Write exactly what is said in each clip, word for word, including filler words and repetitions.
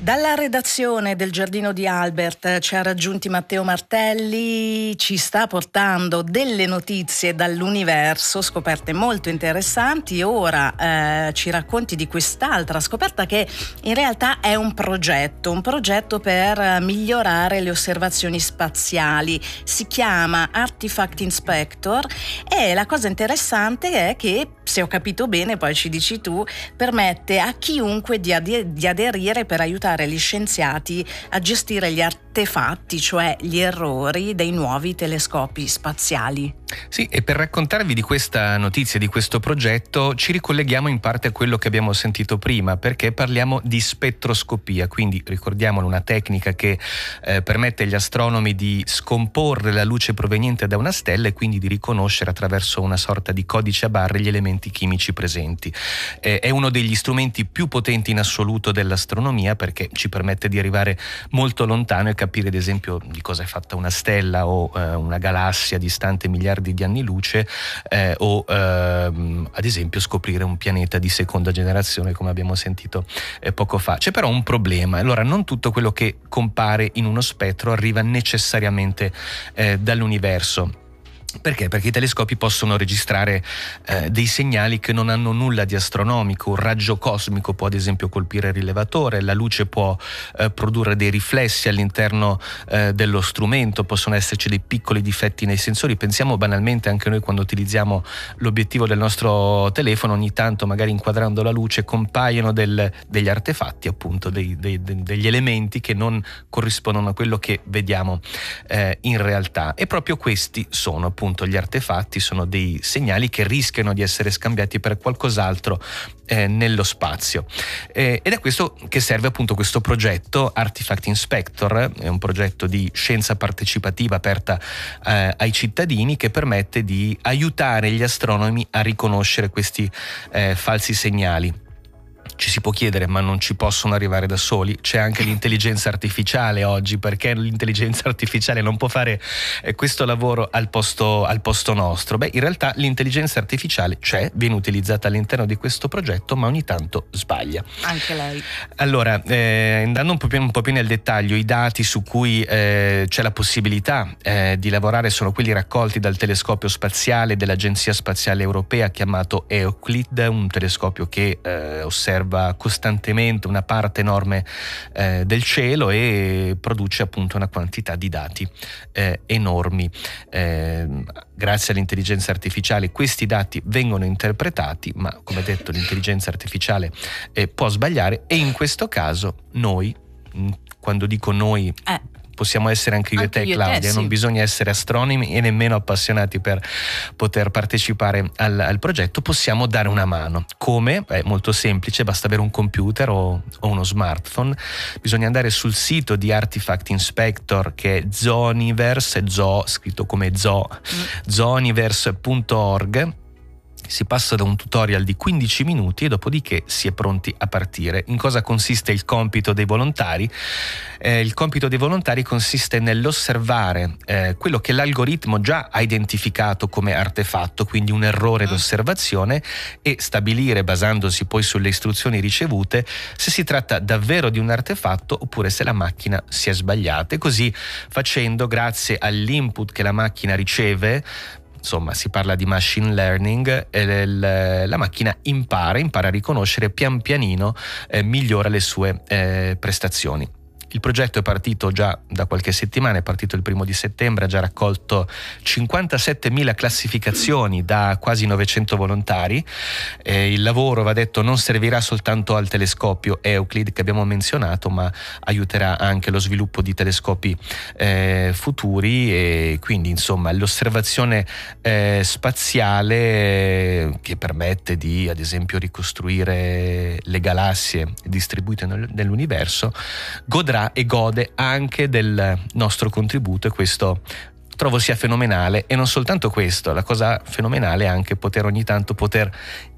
Dalla redazione del Giardino di Albert ci ha raggiunti Matteo Martelli, ci sta portando delle notizie dall'universo, scoperte molto interessanti. Ora eh, ci racconti di quest'altra scoperta che in realtà è un progetto, un progetto per migliorare le osservazioni spaziali. Si chiama Artifact Inspector e la cosa interessante è che, se ho capito bene, poi ci dici tu, permette a chiunque di, ade- di aderire per aiutare gli scienziati a gestire gli artefatti, cioè gli errori dei nuovi telescopi spaziali. Sì, e per raccontarvi di questa notizia, di questo progetto, ci ricolleghiamo in parte a quello che abbiamo sentito prima, perché parliamo di spettroscopia, quindi ricordiamolo, una tecnica che eh, permette agli astronomi di scomporre la luce proveniente da una stella e quindi di riconoscere attraverso una sorta di codice a barre gli elementi chimici presenti. Eh, è uno degli strumenti più potenti in assoluto dell'astronomia, perché ci permette di arrivare molto lontano e capire, ad esempio, di cosa è fatta una stella o eh, una galassia distante miliardi di anni luce, eh, o ehm, ad esempio scoprire un pianeta di seconda generazione, come abbiamo sentito eh, poco fa. C'è però un problema: allora, non tutto quello che compare in uno spettro arriva necessariamente eh, dall'universo. Perché? Perché i telescopi possono registrare eh, dei segnali che non hanno nulla di astronomico. Un raggio cosmico può ad esempio colpire il rilevatore, la luce può eh, produrre dei riflessi all'interno eh, dello strumento, possono esserci dei piccoli difetti nei sensori. Pensiamo banalmente anche noi quando utilizziamo l'obiettivo del nostro telefono, ogni tanto magari inquadrando la luce compaiono del, degli artefatti, appunto dei, dei, degli elementi che non corrispondono a quello che vediamo eh, in realtà, e proprio questi sono appunto gli artefatti, sono dei segnali che rischiano di essere scambiati per qualcos'altro eh, nello spazio. Eh, ed è questo che serve appunto questo progetto Artifact Inspector. È un progetto di scienza partecipativa aperta eh, ai cittadini, che permette di aiutare gli astronomi a riconoscere questi eh, falsi segnali. Ci si può chiedere, ma non ci possono arrivare da soli? C'è anche l'intelligenza artificiale oggi, perché l'intelligenza artificiale non può fare eh, questo lavoro al posto, al posto nostro? Beh, in realtà l'intelligenza artificiale c'è, viene utilizzata all'interno di questo progetto, ma ogni tanto sbaglia. Anche lei. Allora, eh, andando un po' più, un po' più nel dettaglio, i dati su cui eh, c'è la possibilità eh, di lavorare sono quelli raccolti dal telescopio spaziale dell'Agenzia Spaziale Europea chiamato Euclid, un telescopio che eh, osserva costantemente una parte enorme eh, del cielo e produce appunto una quantità di dati eh, enormi. Eh, grazie all'intelligenza artificiale questi dati vengono interpretati, ma come detto l'intelligenza artificiale eh, può sbagliare, e in questo caso noi, quando dico noi, eh. possiamo essere anche io anche e te, io Claudia, te, sì. Non bisogna essere astronomi e nemmeno appassionati per poter partecipare al, al progetto. Possiamo dare una mano. Come? È molto semplice, basta avere un computer o, o uno smartphone. Bisogna andare sul sito di Artifact Inspector, che è Zooniverse, Zoo scritto come zoo, mm. zooniverse punto org. Si passa da un tutorial di quindici minuti e dopodiché si è pronti a partire. In cosa consiste il compito dei volontari? Eh, il compito dei volontari consiste nell'osservare eh, quello che l'algoritmo già ha identificato come artefatto, quindi un errore d'osservazione, e stabilire, basandosi poi sulle istruzioni ricevute, se si tratta davvero di un artefatto oppure se la macchina si è sbagliata. E così facendo, grazie all'input che la macchina riceve, insomma si parla di machine learning, e la macchina impara, impara a riconoscere, pian pianino eh, migliora le sue eh, prestazioni. Il progetto è partito già da qualche settimana, è partito il primo di settembre, ha già raccolto cinquantasettemila classificazioni da quasi novecento volontari. Eh, il lavoro, va detto, non servirà soltanto al telescopio Euclid che abbiamo menzionato, ma aiuterà anche lo sviluppo di telescopi eh, futuri, e quindi insomma l'osservazione eh, spaziale eh, che permette di, ad esempio, ricostruire le galassie distribuite nel, nell'universo, godrà e gode anche del nostro contributo, e questo trovo sia fenomenale. E non soltanto questo, la cosa fenomenale è anche poter ogni tanto poter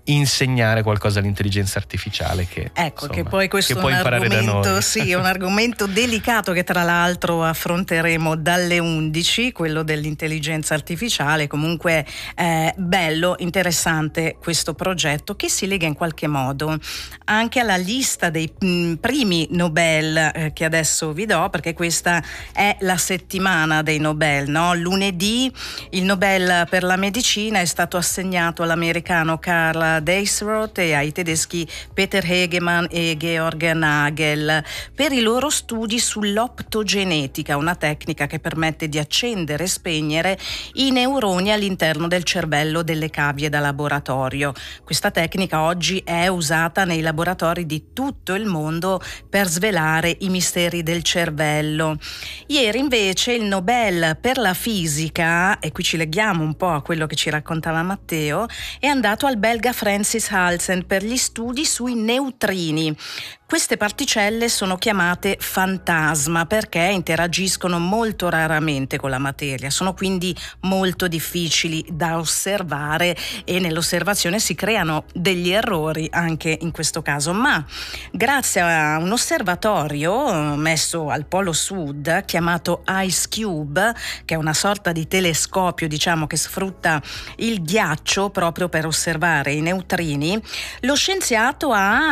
insegnare qualcosa all'intelligenza artificiale che, ecco, insomma, che poi questo che è può un imparare da argomento, noi. sì, è un argomento delicato che tra l'altro affronteremo dalle undici, quello dell'intelligenza artificiale. Comunque eh, bello, interessante questo progetto che si lega in qualche modo anche alla lista dei mh, primi Nobel eh, che adesso vi do, perché questa è la settimana dei Nobel, no? Lunedì il Nobel per la medicina è stato assegnato all'americano Karl Deisroth e ai tedeschi Peter Hegemann e Georg Nagel per i loro studi sull'optogenetica, una tecnica che permette di accendere e spegnere i neuroni all'interno del cervello delle cavie da laboratorio. Questa tecnica oggi è usata nei laboratori di tutto il mondo per svelare i misteri del cervello. Ieri invece il Nobel per la fisica, e qui ci leghiamo un po' a quello che ci raccontava Matteo, è andato al belga Francis Halsen per gli studi sui neutrini. Queste particelle sono chiamate fantasma perché interagiscono molto raramente con la materia, sono quindi molto difficili da osservare e nell'osservazione si creano degli errori anche in questo caso, ma grazie a un osservatorio messo al polo sud chiamato IceCube, che è una sorta di telescopio, diciamo, che sfrutta il ghiaccio proprio per osservare i neutrini, lo scienziato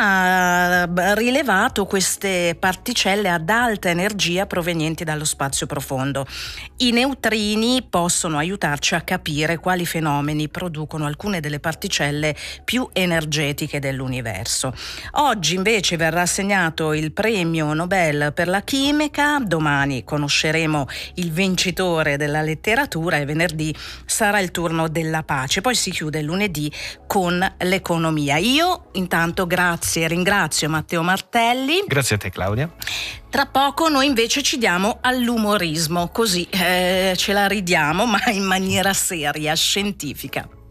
ha rilevato queste particelle ad alta energia provenienti dallo spazio profondo. I neutrini possono aiutarci a capire quali fenomeni producono alcune delle particelle più energetiche dell'universo. Oggi invece verrà assegnato il premio Nobel per la chimica, domani conosceremo il vincitore della letteratura e venerdì sarà il turno della pace, poi si chiude lunedì con l'economia. Io intanto grazie, ringrazio Matteo Martelli. Grazie a te, Claudia. Tra poco noi invece ci diamo all'umorismo, così eh, ce la ridiamo, ma in maniera seria, scientifica.